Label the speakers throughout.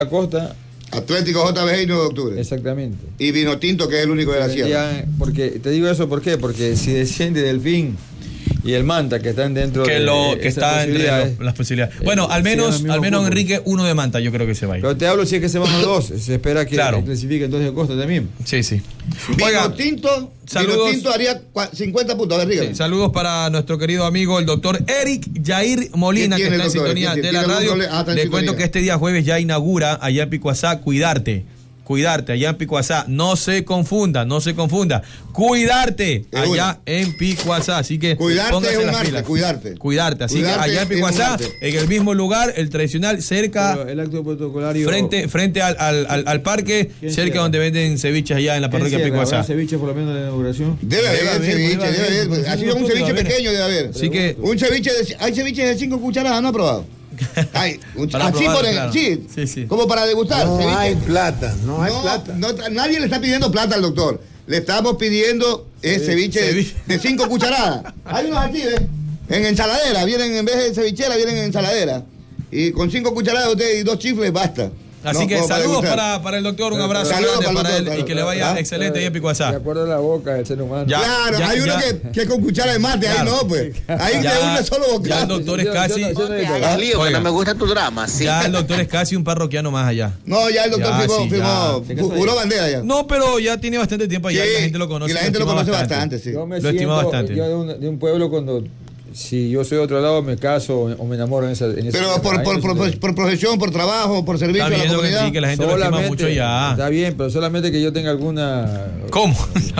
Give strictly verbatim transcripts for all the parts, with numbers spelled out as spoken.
Speaker 1: Costa.
Speaker 2: Atlético J B G y nueve de octubre.
Speaker 1: Exactamente.
Speaker 2: Y Vino Tinto, que es el único de la sierra.
Speaker 1: Ya, porque, te digo eso, ¿por qué? Porque si desciende Delfín y el Manta, que están dentro
Speaker 3: que
Speaker 1: de
Speaker 3: lo que está entre
Speaker 1: posibilidades,
Speaker 3: lo, las posibilidades. Bueno, al menos, al menos Enrique, uno de Manta, yo creo que se va a ir.
Speaker 1: Pero te hablo si es que se van los dos. Se espera que
Speaker 3: claro.
Speaker 1: clasifique entonces de Costa también.
Speaker 3: Sí, sí.
Speaker 2: Vino
Speaker 3: Oiga,
Speaker 2: Tinto,
Speaker 3: saludos.
Speaker 2: Vino Tinto haría cincuenta puntos. A ver, dígame.
Speaker 3: Sí, saludos para nuestro querido amigo, el doctor Eric Jair Molina, que está en sintonía de la radio. Ah, Le cuento que este día jueves ya inaugura allá en Picuazá, Cuidarte. Cuidarte, allá en Picuazá. No se confunda, no se confunda. Cuidarte, allá en Picuazá. Así que
Speaker 2: cuidarte es un arte, cuidarte.
Speaker 3: Cuidarte, así cuidarte que allá en Picuazá, en el mismo lugar, el tradicional, cerca.
Speaker 1: Pero el acto protocolario.
Speaker 3: Frente, frente al, al, al, al parque, cerca cierra? donde venden ceviches allá en la parroquia
Speaker 1: cierra?
Speaker 3: Picuazá.
Speaker 1: ceviche por lo menos de la inauguración?
Speaker 2: Debe haber ceviche, debe haber. Así un ceviche pequeño debe haber.
Speaker 3: Así que.
Speaker 2: Un ceviche de, hay ceviches de cinco cucharadas, ¿no ha probado? Ay, un, así probar, por el, claro. sí, sí, sí, como para degustar.
Speaker 4: No
Speaker 2: ceviche.
Speaker 4: hay plata, no hay
Speaker 2: no,
Speaker 4: plata.
Speaker 2: No, nadie le está pidiendo plata al doctor. Le estamos pidiendo eh, sí, ceviche, ceviche de cinco cucharadas. Hay unos aquí, ¿ves? En ensaladera, vienen en vez de cevichera, vienen en ensaladera. Y con cinco cucharadas usted y dos chifles basta.
Speaker 3: Así no, que saludos para, para, para el doctor, un abrazo
Speaker 2: saludos
Speaker 3: grande para,
Speaker 2: para
Speaker 3: él
Speaker 2: doctor,
Speaker 3: y que le vaya
Speaker 2: ¿ah?
Speaker 3: excelente ahí en Picuazá.
Speaker 1: De acuerdo a la boca del ser humano.
Speaker 2: Ya, claro, ya, hay uno que, que con cuchara de mate, claro. Ahí no, pues. Ahí ya, de una solo boca.
Speaker 3: Ya el doctor es casi.
Speaker 5: No te hagas lío, que no me gusta tu drama. ¿Sí?
Speaker 3: Ya el doctor es casi un parroquiano más allá.
Speaker 2: No, ya el doctor
Speaker 3: ya,
Speaker 2: firmó,
Speaker 3: sí,
Speaker 2: firmó, juró bandera ya.
Speaker 3: No, pero ya tiene bastante tiempo allá, sí, y la gente lo conoce.
Speaker 2: Y la gente lo conoce bastante, bastante sí.
Speaker 1: Yo me
Speaker 3: lo estima bastante.
Speaker 1: Yo de un, de un pueblo cuando. Si yo soy de otro lado, me caso o me enamoro en esa. En esa
Speaker 2: pero por, por, por, por, por profesión, por trabajo, por servicio a la comunidad.
Speaker 3: Sí, que la gente lo estima mucho ya.
Speaker 1: Está bien, pero solamente que yo tenga alguna.
Speaker 3: ¿Cómo?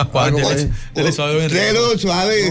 Speaker 2: Dele suave. Dele suave.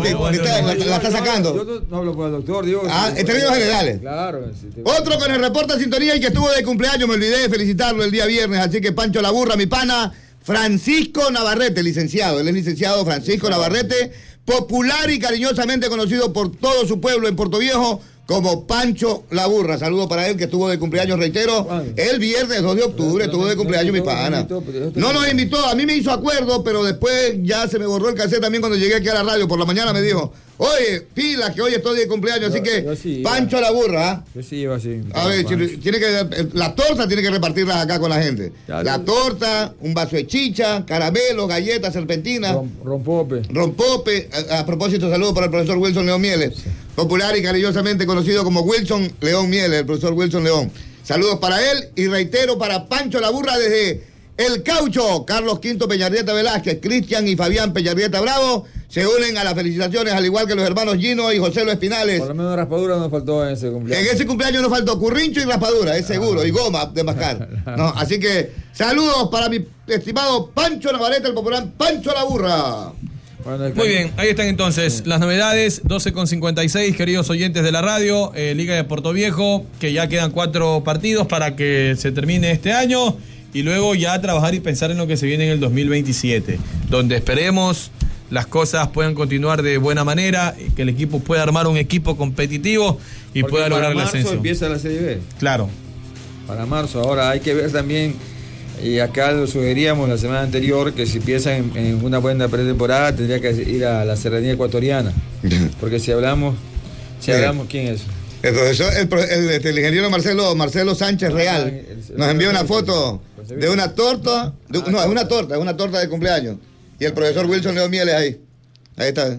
Speaker 2: La está sacando.
Speaker 1: Yo no, no hablo por el doctor, digo.
Speaker 2: Ah, en términos generales.
Speaker 1: Claro. Sí,
Speaker 2: otro que nos reporta sintonía y que estuvo de cumpleaños, me olvidé de felicitarlo el día viernes, así que Pancho la burra, mi pana, Francisco Navarrete, licenciado. Él es licenciado Francisco Navarrete. Popular y cariñosamente conocido por todo su pueblo en Puerto Viejo como Pancho la Burra. Saludo para él que estuvo de cumpleaños, reitero, el viernes dos de octubre, estuvo de cumpleaños mi pana. No nos invitó, a mí me hizo acuerdo, pero después ya se me borró el cassette también cuando llegué aquí a la radio. Por la mañana me dijo, oye, pila, que hoy estoy de cumpleaños, así que Pancho la Burra.
Speaker 1: Yo sí iba así.
Speaker 2: A ver, tiene que, la torta tiene que repartirla acá con la gente. La torta, un vaso de chicha, caramelo, galletas, serpentinas.
Speaker 1: Rompope.
Speaker 2: Rompope. A, a propósito, saludos para el profesor Wilson León Mieles. Popular y cariñosamente conocido como Wilson León Mieles, el profesor Wilson León. Saludos para él y reitero para Pancho la Burra desde El Caucho. Carlos Quinto Peñarrieta Velázquez, Cristian y Fabián Peñarrieta Bravo se unen a las felicitaciones, al igual que los hermanos Gino y José Lo Espinales.
Speaker 1: Por lo menos raspadura nos faltó en ese cumpleaños.
Speaker 2: En ese cumpleaños nos faltó currincho y raspadura, es seguro, ah, y goma de mascar. No, así que saludos para mi estimado Pancho Navarrete, el popular Pancho la Burra.
Speaker 3: Bueno, muy bien, ahí están entonces sí. las novedades, doce con cincuenta y seis, queridos oyentes de la radio, eh, Liga de Puerto Viejo, que ya quedan cuatro partidos para que se termine este año y luego ya trabajar y pensar en lo que se viene en el dos mil veintisiete, donde esperemos las cosas puedan continuar de buena manera, que el equipo pueda armar un equipo competitivo y
Speaker 1: porque
Speaker 3: pueda lograr el
Speaker 1: ascenso.
Speaker 3: ascenso.
Speaker 1: Empieza la Serie B.
Speaker 3: Claro.
Speaker 1: Para marzo, ahora hay que ver también. Y acá lo sugeríamos la semana anterior que si piensan en, en una buena pretemporada tendría que ir a la serranía ecuatoriana. Porque si hablamos, si hablamos, ¿quién es?
Speaker 2: El profesor, el, el, el ingeniero Marcelo, Marcelo Sánchez Real nos envió una foto de una torta, de, no, es una torta, es una torta de cumpleaños. Y el profesor Wilson León Mieles ahí. Ahí está.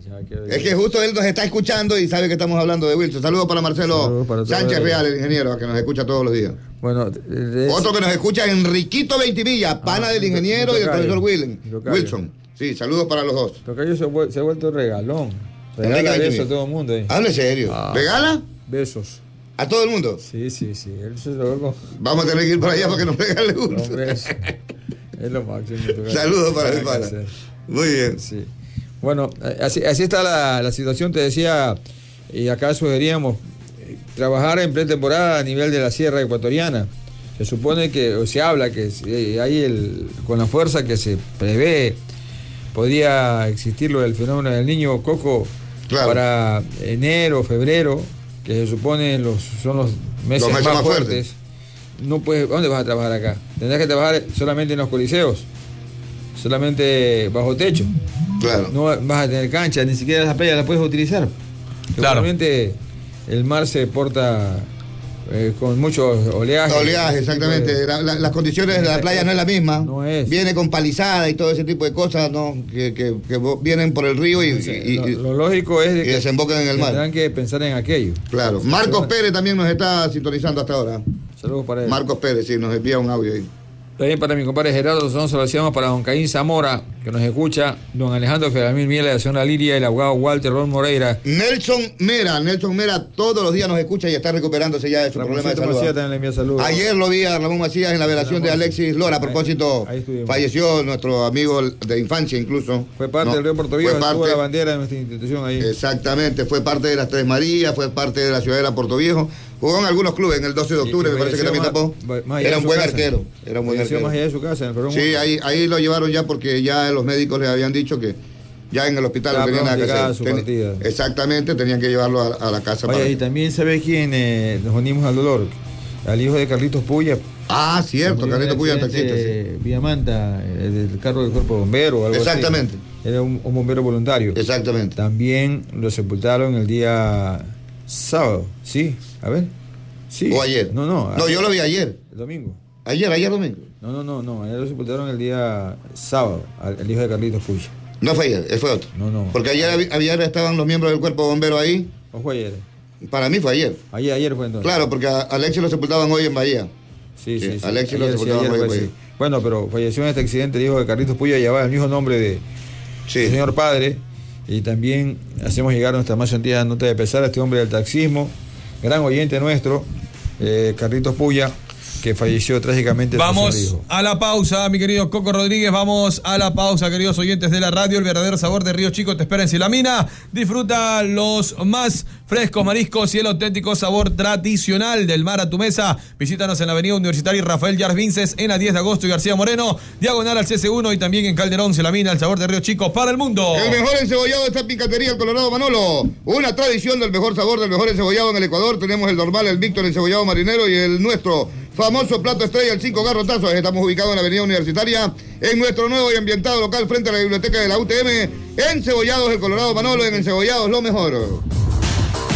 Speaker 2: Es que justo él nos está escuchando y sabe que estamos hablando de Wilson. Saludos para Marcelo para Sánchez Real, el ingeniero, que nos escucha todos los días.
Speaker 1: Bueno, es...
Speaker 2: otro que nos escucha es Enriquito Veintimilla, pana ah, del ingeniero y del profesor Wilson. Wilson. Sí, saludos para los dos.
Speaker 1: Tocayo se, vu se ha vuelto regalón. Regala besos a todo el mundo. ¿Eh?
Speaker 2: Habla serio. Ah, ¿regala?
Speaker 1: Besos.
Speaker 2: ¿A todo el mundo?
Speaker 1: Sí, sí, sí. Él se lo...
Speaker 2: Vamos a tener que ir para allá para que nos regale uno.
Speaker 1: Es, es lo máximo.
Speaker 2: Saludos para mi pana. Muy bien.
Speaker 1: Sí. Bueno, así, así está la, la situación, te decía, y acá sugeríamos eh, trabajar en pretemporada a nivel de la sierra ecuatoriana. Se supone que, o se habla que eh, hay el, con la fuerza que se prevé, podría existir lo del fenómeno del niño Coco, claro, para enero, febrero, que se supone los, son los meses, los meses más, más fuertes. fuertes. No puedes, ¿dónde vas a trabajar acá? Tendrás que trabajar solamente en los coliseos, solamente bajo techo.
Speaker 2: Claro.
Speaker 1: No vas a tener cancha, ni siquiera las playas las puedes utilizar.
Speaker 3: Claro.
Speaker 1: Realmente el mar se porta eh, con muchos oleajes.
Speaker 2: Oleaje, exactamente. La, la, las condiciones de la playa no es la misma.
Speaker 1: No es.
Speaker 2: Viene con palizada y todo ese tipo de cosas, ¿no? Que, que, que vienen por el río y, y,
Speaker 1: lo,
Speaker 2: y,
Speaker 1: lo lógico es de
Speaker 2: y
Speaker 1: que
Speaker 2: desembocan en el mar.
Speaker 1: tendrán que pensar en aquello.
Speaker 2: Claro. Marcos Pérez también nos está sintonizando hasta ahora.
Speaker 1: Saludos para él.
Speaker 2: Marcos Pérez, sí, nos envía un audio ahí.
Speaker 1: También para mi compadre Gerardo, nos saludamos para don Caín Zamora, que nos escucha, don Alejandro Fedamil Miela de la señora Liria, el abogado Walter Ron Moreira.
Speaker 2: Nelson Mera, Nelson Mera todos los días nos escucha y está recuperándose ya de su
Speaker 1: Ramón
Speaker 2: problema de
Speaker 1: Macías
Speaker 2: salud.
Speaker 1: también le envía saludos.
Speaker 2: Ayer lo vi a Ramón Macías en la velación de Alexis Lora. A propósito,
Speaker 1: ahí, ahí
Speaker 2: falleció nuestro amigo de infancia incluso.
Speaker 1: Fue parte
Speaker 2: no,
Speaker 1: del Río Puerto Viejo,
Speaker 2: fue parte,
Speaker 1: tuvo la bandera de nuestra institución ahí.
Speaker 2: Exactamente, fue parte de las Tres Marías, fue parte de la Ciudadela Puerto Viejo. Jugó en algunos clubes, en el doce de octubre,
Speaker 1: y, y
Speaker 2: me parece que también
Speaker 1: más,
Speaker 2: tapó.
Speaker 1: Más
Speaker 2: era un buen
Speaker 1: casa.
Speaker 2: arquero. Era un buen arquero.
Speaker 1: Más allá de su casa, en el
Speaker 2: sí, ahí, ahí lo llevaron ya porque ya los médicos le habían dicho que ya en el hospital no tenían nada que hacer. Ten, exactamente, tenían que llevarlo a, a la casa.
Speaker 1: Oye, para y también sabe quién eh, nos unimos al dolor, al hijo de Carlitos Puya.
Speaker 2: Ah, cierto, Carlitos Puya, taxista.
Speaker 1: Sí. Villamanta, el del carro del cuerpo de bombero. Algo
Speaker 2: exactamente.
Speaker 1: Así. Era un, un bombero voluntario.
Speaker 2: Exactamente.
Speaker 1: También lo sepultaron el día sábado, sí, a ver. Sí.
Speaker 2: ¿O ayer?
Speaker 1: No, no.
Speaker 2: No, yo lo vi ayer.
Speaker 1: El domingo.
Speaker 2: ¿Ayer, ayer domingo?
Speaker 1: No, no, no, no. Ayer lo sepultaron el día sábado, el hijo de Carlitos Puya.
Speaker 2: No fue ayer, fue otro.
Speaker 1: No, no.
Speaker 2: Porque ayer, ayer estaban los miembros del cuerpo bombero ahí.
Speaker 1: ¿O fue ayer?
Speaker 2: Para mí fue ayer.
Speaker 1: Ayer, ayer fue entonces.
Speaker 2: Claro, porque a Alexis lo sepultaban hoy en Bahía.
Speaker 1: Sí, sí, sí.
Speaker 2: Alexis lo sepultaban
Speaker 1: sí,
Speaker 2: hoy en
Speaker 1: fue,
Speaker 2: Bahía.
Speaker 1: Sí. Bueno, pero falleció en este accidente el hijo de Carlitos Puya, llevaba el mismo nombre de
Speaker 2: sí.
Speaker 1: del señor padre. Y también hacemos llegar nuestra más sentida nota de pesar a este hombre del taxismo, gran oyente nuestro, eh, Carlitos Puya, que falleció trágicamente.
Speaker 3: Vamos a la pausa, mi querido Coco Rodríguez, vamos a la pausa, queridos oyentes de la radio. El verdadero sabor de Río Chico te espera en Silamina. Disfruta los más frescos mariscos y el auténtico sabor tradicional del mar a tu mesa. Visítanos en la avenida Universitaria Rafael Yars Vinces, en la diez de agosto y García Moreno, diagonal al C S uno, y también en Calderón, Silamina, el sabor de Río Chico para el mundo.
Speaker 2: El mejor encebollado está en Picatería El Colorado Manolo. Una tradición del mejor sabor del mejor encebollado en el Ecuador. Tenemos el normal, el Víctor encebollado marinero y el nuestro famoso plato estrella, el cinco garrotazos. Estamos ubicados en la avenida Universitaria, en nuestro nuevo y ambientado local frente a la biblioteca de la U T M. Encebollados El Colorado Manolo, en Encebollados lo mejor.